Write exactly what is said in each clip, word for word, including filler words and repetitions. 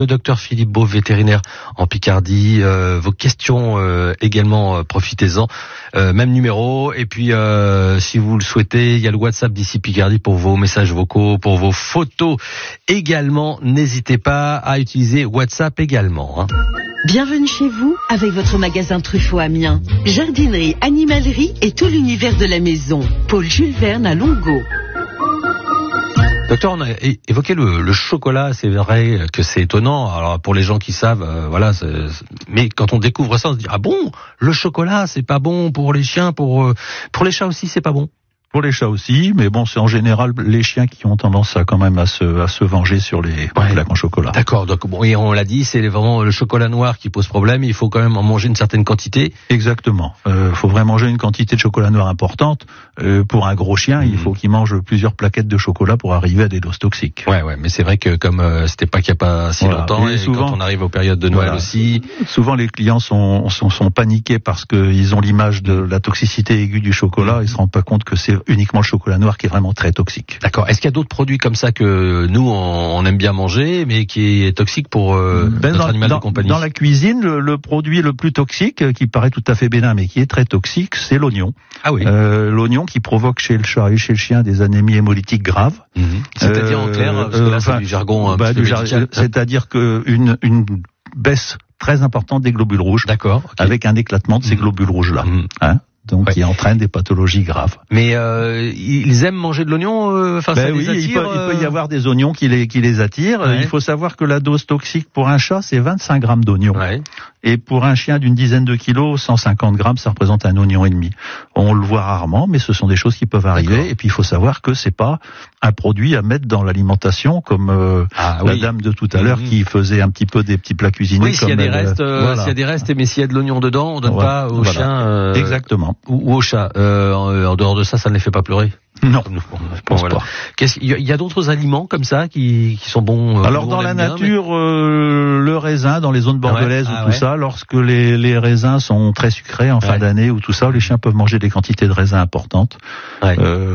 Le docteur Philippe Beauve, vétérinaire en Picardie. Euh, vos questions euh, également, euh, profitez-en. Euh, même numéro. Et puis, euh, si vous le souhaitez, il y a le WhatsApp d'ici Picardie pour vos messages vocaux, pour vos photos également. N'hésitez pas à utiliser WhatsApp également. Hein. Bienvenue chez vous avec votre magasin Truffaut Amiens. Jardinerie, animalerie et tout l'univers de la maison. Paul Jules Verne à Longo. Docteur, on a évoqué le, le chocolat, c'est vrai que c'est étonnant. Alors pour les gens qui savent, euh, voilà. C'est, mais quand on découvre ça, on se dit ah bon, le chocolat, c'est pas bon pour les chiens, pour euh, pour les chats aussi, c'est pas bon. Pour les chats aussi, mais bon, c'est en général les chiens qui ont tendance à quand même à se à se venger sur les ouais. plaques en chocolat. D'accord, donc bon, et on l'a dit, c'est vraiment le chocolat noir qui pose problème. Il faut quand même en manger une certaine quantité. Exactement. Il euh, faut vraiment manger une quantité de chocolat noir importante. Euh, pour un gros chien, mmh. il faut qu'il mange plusieurs plaquettes de chocolat pour arriver à des doses toxiques. Ouais, ouais, mais c'est vrai que comme euh, c'était pas qu'il y a pas si voilà. longtemps, et, et souvent, quand on arrive aux périodes de Noël voilà. aussi, souvent les clients sont sont, sont paniqués parce qu'ils ont l'image de la toxicité aiguë du chocolat. Mmh. Ils se rendent pas compte que c'est uniquement le chocolat noir qui est vraiment très toxique. D'accord. Est-ce qu'il y a d'autres produits comme ça que nous on aime bien manger, mais qui est toxique pour euh, ben notre dans, animal dans, de compagnie? Dans la cuisine, le, le produit le plus toxique, qui paraît tout à fait bénin, mais qui est très toxique, c'est l'oignon. Ah oui. Euh, l'oignon qui provoque chez le chat et chez le chien des anémies hémolytiques graves. Mmh. C'est-à-dire euh, en clair, parce que là c'est euh, du jargon un bah, petit peu médical. C'est-à-dire que une, une baisse très importante des globules rouges. D'accord. Okay. Avec un éclatement de ces mmh. globules rouges là. Mmh. Hein donc ouais. qui entraîne des pathologies graves. Mais euh, ils aiment manger de l'oignon, enfin euh, ça ben oui, les attire. Il peut, euh... il peut y avoir des oignons qui les qui les attirent. Ouais. Il faut savoir que la dose toxique pour un chat c'est vingt-cinq grammes d'oignon. Ouais. Et pour un chien d'une dizaine de kilos, cent cinquante grammes, ça représente un oignon et demi. On le voit rarement, mais ce sont des choses qui peuvent arriver. D'accord. Et puis il faut savoir que c'est pas un produit à mettre dans l'alimentation comme euh, ah, la oui. dame de tout à l'heure mmh. qui faisait un petit peu des petits plats cuisinés. Oui, s'il y a des elle, restes, euh, voilà. s'il y a des restes, mais s'il y a de l'oignon dedans, on donne voilà. pas au voilà. chien. Euh, Exactement. Ou, ou au chat. Euh, en, en dehors de ça, ça ne les fait pas pleurer. Non, bon, je pense voilà. pas. Qu'est-ce, il y a d'autres aliments comme ça qui, qui sont bons. Euh, Alors dans la bien, nature, mais... euh, le raisin dans les zones bordelaises ouais. ah, ou tout ouais. ça, lorsque les, les raisins sont très sucrés en ouais. fin d'année ou tout ça, les chiens peuvent manger des quantités de raisins importantes. Ouais.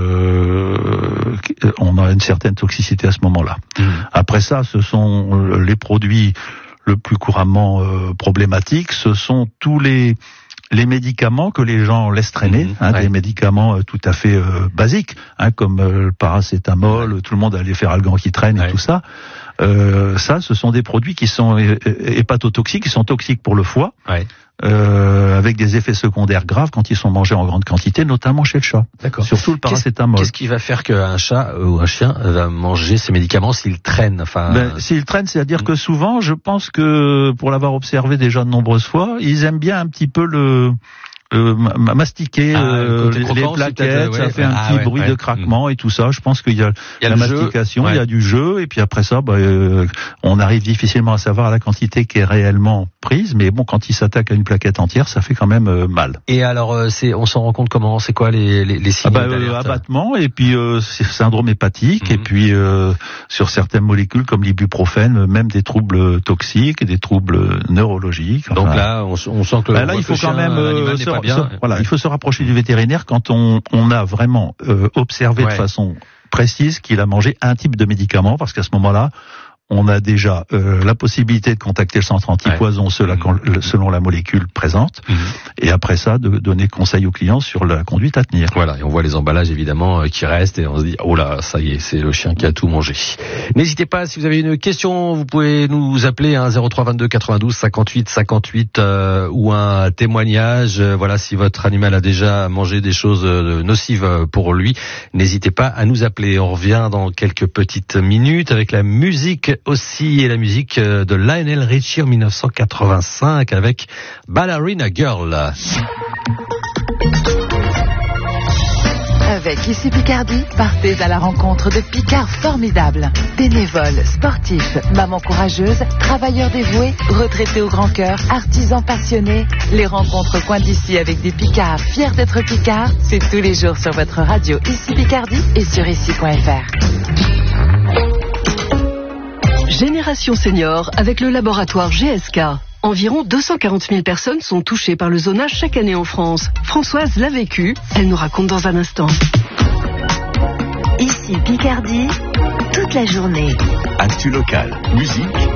Euh, on a une certaine toxicité à ce moment-là. Mmh. Après ça, ce sont les produits le plus couramment euh, problématiques. Ce sont tous les les médicaments que les gens laissent traîner, mmh, hein, ouais. des médicaments euh, tout à fait euh, basiques, hein, comme euh, le paracétamol, ouais. tout le monde a les Feralgan qui traînent ouais. et tout ça. Euh, ça, ce sont des produits qui sont é- é- hépatotoxiques, qui sont toxiques pour le foie, ouais. euh, avec des effets secondaires graves quand ils sont mangés en grande quantité, notamment chez le chat. D'accord. Surtout le paracétamol. Qu'est-ce, qu'est-ce qui va faire qu'un chat ou un chien va manger ces médicaments s'il traîne, enfin... Ben, s'il traîne, c'est-à-dire mmh. que souvent, je pense que, pour l'avoir observé déjà de nombreuses fois, ils aiment bien un petit peu le... Euh, mastiquer ah, euh, les, les plaquettes, ouais. ça fait un ah, petit ouais, bruit ouais. de craquement mmh. et tout ça. Je pense qu'il y a, il y a la mastication, ouais. il y a du jeu, et puis après ça, bah, euh, on arrive difficilement à savoir la quantité qui est réellement prise. Mais bon, quand il s'attaque à une plaquette entière, ça fait quand même euh, mal. Et alors, euh, c'est, on s'en rend compte comment? C'est quoi les, les, les signes ah bah, euh, abattement, et puis euh, syndrome hépatique, mmh. et puis euh, sur certaines molécules comme l'ibuprofène, même des troubles toxiques, des troubles neurologiques. Enfin, donc là, on, on sent que bah, là, il faut quand même euh, se, bien. Se, voilà, il faut se rapprocher du vétérinaire quand on, on a vraiment euh, observé ouais. de façon précise qu'il a mangé un type de médicament, parce qu'à ce moment-là, on a déjà euh, la possibilité de contacter le centre antipoison ouais. selon, mmh. selon la molécule présente, mmh. et après ça, de donner conseil aux clients sur la conduite à tenir. Voilà, et on voit les emballages évidemment euh, qui restent, et on se dit, oh là, ça y est, c'est le chien qui a tout mangé. N'hésitez pas, si vous avez une question, vous pouvez nous appeler, hein, zéro trois vingt-deux quatre-vingt-douze cinquante-huit cinquante-huit, euh, ou un témoignage, euh, voilà, si votre animal a déjà mangé des choses euh, nocives pour lui, n'hésitez pas à nous appeler. On revient dans quelques petites minutes avec la musique aussi, et la musique de Lionel Richie en dix-neuf cent quatre-vingt-cinq avec Ballerina Girl. Avec Ici Picardie, partez à la rencontre de Picards formidables. Bénévoles, sportifs, mamans courageuses, travailleurs dévoués, retraités au grand cœur, artisans passionnés. Les rencontres coin d'ici avec des Picards fiers d'être Picards, c'est tous les jours sur votre radio Ici Picardie et sur ici point f r. Génération Senior avec le laboratoire G S K. Environ deux cent quarante mille personnes sont touchées par le zonage chaque année en France. Françoise l'a vécu, elle nous raconte dans un instant. Ici Picardie, toute la journée. Actu local, musique